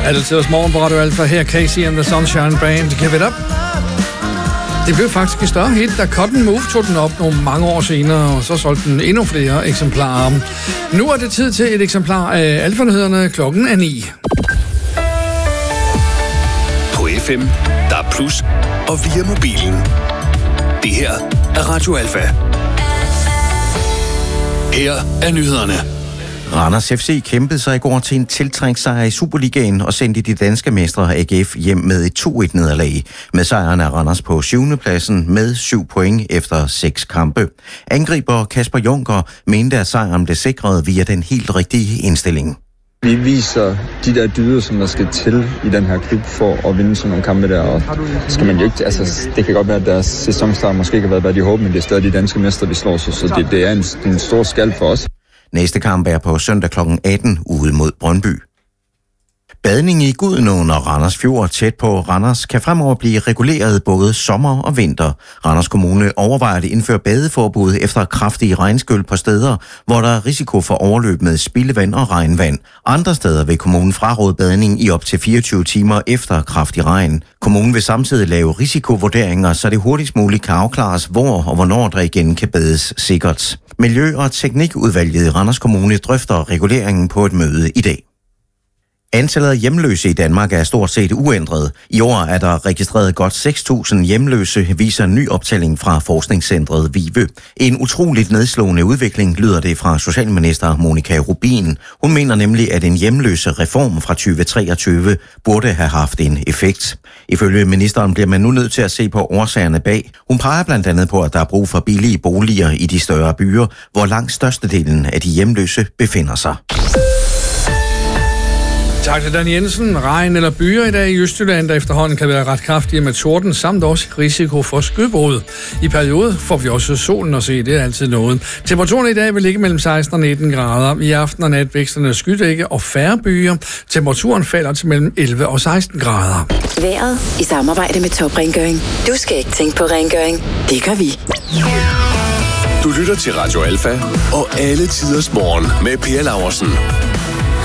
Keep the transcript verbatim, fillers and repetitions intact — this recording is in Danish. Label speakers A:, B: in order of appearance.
A: Altid hos morgen på Radio Alfa. Her Casey and the Sunshine Band. Give it up. Det blev faktisk et større hit, da Cotton Move tog den op nogle mange år senere, og så solgte den endnu flere eksemplarer. Nu er det tid til et eksemplar af Alfa-nyhederne. Klokken er ni.
B: På F M, der er plus, og via mobilen. Det her er Radio Alfa. Her er nyhederne.
C: Randers F C kæmpede sig i går til en tiltrængt sejr i Superligaen og sendte de danske mestre A G F hjem med et to et nederlag. Med sejren er Randers på syvende pladsen med syv point efter seks kampe. Angriber Kasper Junker mente, at sejren blev sikret via den helt rigtige indstilling.
D: Vi viser de der dyder, som der skal til i den her klub for at vinde sådan nogle kampe der, og skal man jo ikke, altså det kan godt være, at deres sæsonstart måske ikke har været, hvad de håber, men det er stadig de danske mestre, vi slår sig, så det, det er en, en stor skal for os.
C: Næste kamp er på søndag klokken atten ude mod Brøndby. Badning i Gudenåen og Randers Fjord tæt på Randers kan fremover blive reguleret både sommer og vinter. Randers Kommune overvejer at indføre badeforbud efter kraftige regnskyl på steder, hvor der er risiko for overløb med spildevand og regnvand. Andre steder vil kommunen fraråde badning i op til fireogtyve timer efter kraftig regn. Kommunen vil samtidig lave risikovurderinger, så det hurtigst muligt kan afklares, hvor og hvornår der igen kan bades sikkert. Miljø- og Teknikudvalget i Randers Kommune drøfter reguleringen på et møde i dag. Antallet af hjemløse i Danmark er stort set uændret. I år er der registreret godt seks tusind hjemløse, viser en ny optælling fra forskningscentret VIVE. En utroligt nedslående udvikling, lyder det fra socialminister Monica Rubin. Hun mener nemlig, at en hjemløse reform fra tyve treogtyve burde have haft en effekt. Ifølge ministeren bliver man nu nødt til at se på årsagerne bag. Hun peger blandt andet på, at der er brug for billige boliger i de større byer, hvor langt størstedelen af de hjemløse befinder sig.
A: Tak til Dan Jensen. Regn eller byer i dag i Østjylland, der efterhånden kan være ret kraftige med torden, samt også risiko for skybrud. I perioden får vi også solen at se, det er altid noget. Temperaturen i dag vil ligge mellem seksten og nitten grader. I aften og nat væksterne skydække og færre byer. Temperaturen falder til mellem elleve og seksten grader.
E: Vejret i samarbejde med Top Rengøring. Du skal ikke tænke på rengøring. Det gør vi.
B: Du lytter til Radio Alfa og alle tiders morgen med Per Laursen.